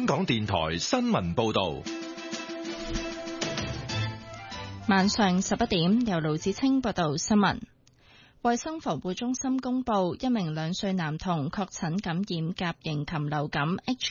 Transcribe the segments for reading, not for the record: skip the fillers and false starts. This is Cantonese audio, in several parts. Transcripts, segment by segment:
香港電台新聞報道。 晚上11點，由盧子清報道新聞。衛生防護中心公布，一名2歲男童確診感染甲型禽流感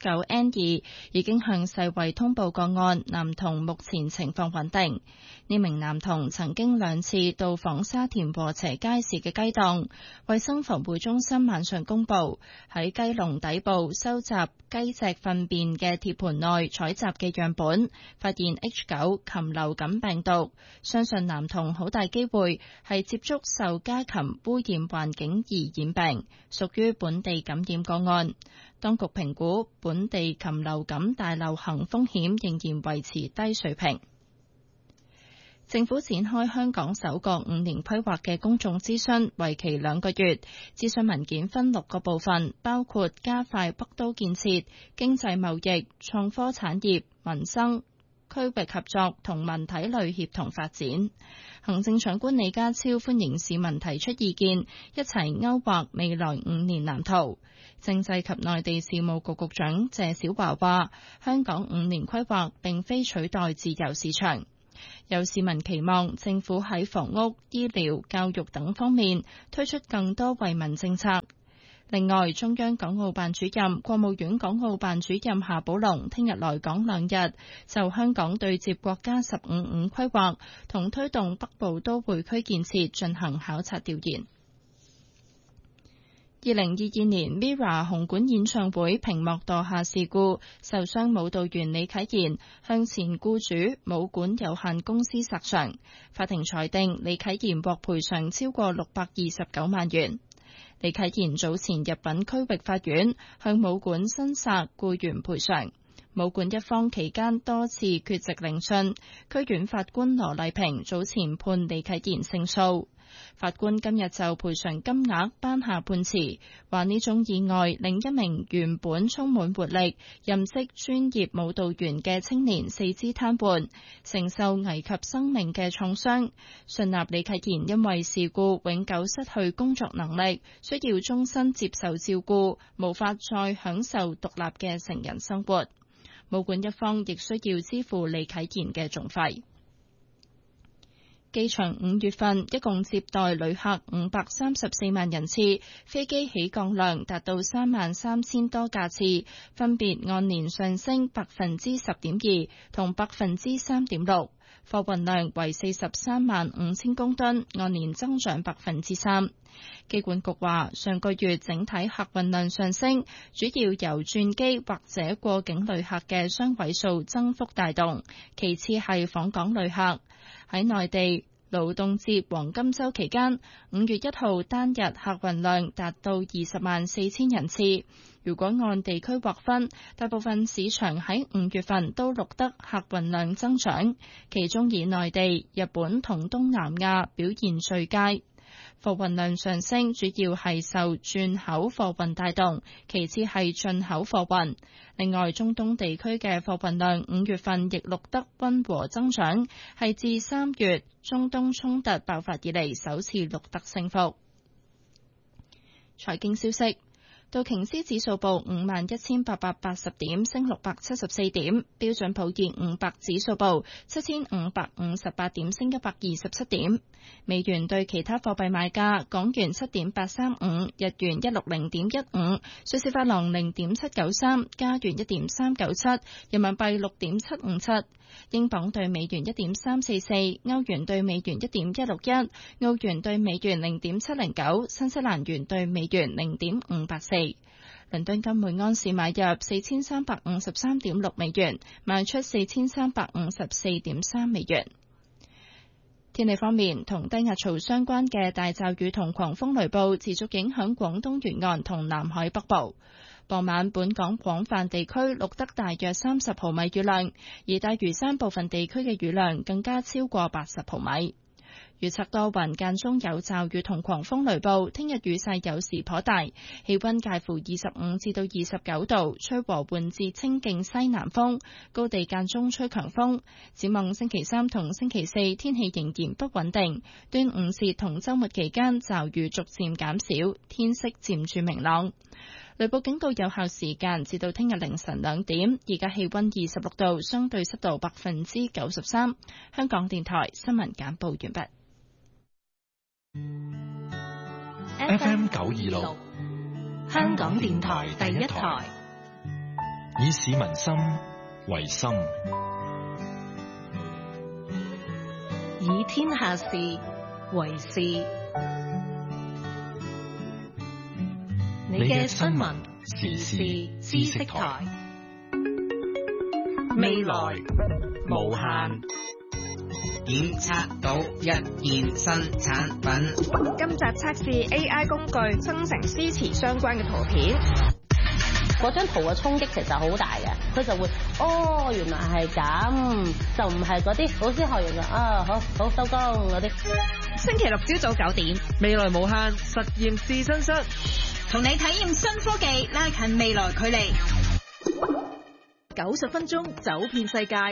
H9N2， 已經向世衛通報個案，男童目前情況穩定。呢名男童曾經2次到訪沙田禾輋街市嘅雞檔。衛生防護中心晚上公布，喺雞籠底部收集雞隻糞便嘅鐵盤內採集嘅樣本，發現 H9 禽流感病毒，相信男童好大機會係接觸受家禽污染環境而染病，屬於本地感染個案。當局評估本地禽流感大流行風險仍然維持低水平。政府展開香港首個5年規劃嘅公眾諮詢，為期2個月。諮詢文件分6個部分，包括加快北都建設、經濟貿易、創科產業、民生、區域合作同文體類協同發展。行政長官李家超歡迎市民提出意見，一齊勾畫未來5年藍圖。政制及內地事務局局長謝小華話，香港5年規劃並非取代自由市場。有市民期望政府喺房屋、醫療、教育等方面推出更多惠民政策。另外，中央港澳辦主任、國務院港澳辦主任夏寶龍聽日來港2日，就香港對接國家15五規劃同推動北部都會區建設進行考察調研。2022年 MIRROR 紅館演唱會屏幕墮下事故，受傷舞蹈員李啟賢向前僱主舞館有限公司索償，法庭裁定李啟賢獲賠償超過629萬元。李啟賢早前入稟區域法院向舞館申索僱員賠償，舞館一方期間多次缺席聆訊，區院法官羅麗萍早前判李啟賢勝訴。法官今日就賠償金額頒下判詞，話呢種意外令一名原本充滿活力、任職專業舞蹈員嘅青年四肢癱瘓，承受危及生命嘅創傷。信納李啟賢因為事故永久失去工作能力，需要終身接受照顧，無法再享受獨立嘅成人生活。舞館一方亦需要支付李啟賢嘅訟費。機場5月份一共接待旅客534萬人次，飛機起降量達到33000多架次，分別按年上升10.2%同3.6%。貨運量為43萬5千公噸，按年增長3%。機管局話，上個月整體客運量上升，主要由轉機或者過境旅客嘅雙位數增幅帶動，其次係訪港旅客。喺內地勞動節黃金週期間，5月1號單日客運量達到20萬4千人次。如果按地區劃分，大部分市場喺5月份都錄得客運量增長，其中以內地、日本同東南亞表現最佳。貨運量上升主要係受轉口貨運帶動，其次係進口貨運。另外，中東地區嘅貨運量5月份亦錄得溫和增長，係自3月中東衝突爆發以嚟首次錄得升幅。財經消息。道瓊斯指數報51,880點，升674點；標準普爾500指數報7,558點，升127點。美元對其他貨幣賣價：港元7.835，日元160.15，瑞士法郎0.793，加元1.397，人民幣6.757，英鎊對美元1.344，歐元對美元1.161，澳元對美元0.709，新西蘭元對美元0.584。倫敦金每安士買入4353.6美元，賣出4354.3美元。天氣方面，同低壓槽相關嘅大驟雨同狂風雷暴持續影響廣東沿岸同南海北部。傍晚，本港廣泛地區錄得大約30毫米雨量，而大嶼山部分地區嘅雨量更加超過80毫米。 預測多雲，間中有驟雨同狂風雷暴。聽日雨勢有時頗大，氣溫介乎25至到29度，吹和緩至清勁西南風，高地間中吹強風。展望星期三同星期四，天氣仍然不穩定。端午節同週末期間，驟雨逐漸減少，天色漸轉明朗。雷暴警告有效時間至到聽日凌晨2點。而家氣溫26度，相對濕度93%。香港電台新聞簡報完畢。 FM 926， 香港電台第一台， 以市民心為心， 以天下事為事。你嘅新聞時事知識台，未來無限。 檢測到一件新產品。 今集測試 AI 工具生成詩詞相關嘅圖片。 嗰張圖嘅衝擊其實好大嘅，佢就會原來係咁，就唔係嗰啲老師學完就好收工嗰啲。 星期六朝早9點， 未來無限實驗試身室， 同你體驗新科技，拉近未來距離。 90分鐘走遍世界。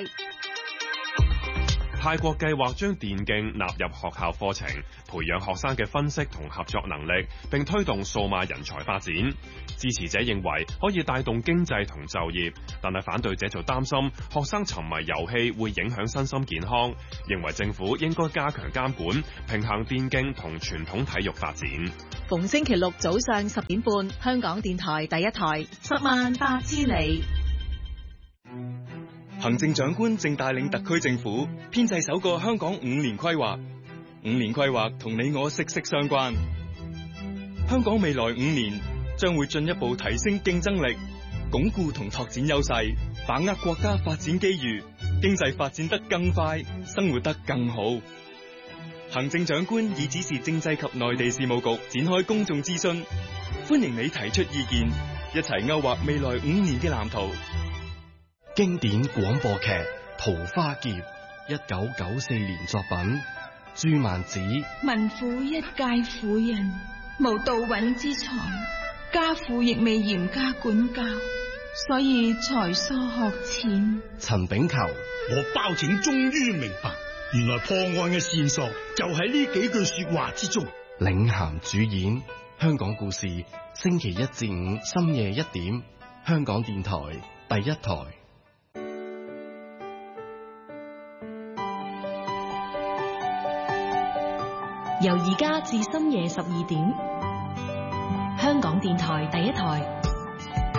泰國計劃將電競納入學校課程，培養學生嘅分析同合作能力，並推動數碼人才發展。支持者認為可以帶動經濟同就業，但係反對者就擔心學生沉迷遊戲會影響身心健康，認為政府應該加強監管，平衡電競同傳統體育發展。 逢星期六早上10點半，香港電台第一台，10萬八千里。 行政長官正帶領特區政府編製首個香港5年規劃。5年規劃同你我息息相關。香港未來5年將會進一步提升競爭力，鞏固同拓展優勢，把握國家發展機遇，經濟發展得更快，生活得更好。行政長官已指示政制及內地事務局展開公眾諮詢，歡迎你提出意見，一齊勾畫未來5年嘅藍圖。 經典廣播劇《桃花劫》，1994年作品，朱曼子。 民婦一介婦人，無到穩之才，家父亦未嚴加管教，所以才疏學淺。 陳炳球。 我包拯終於明白，原來破案嘅線索就喺呢幾句說話之中。 領銜主演，香港故事，星期1至5深夜1點，香港電台第一台。 由而家至深夜12點，香港電台第一台。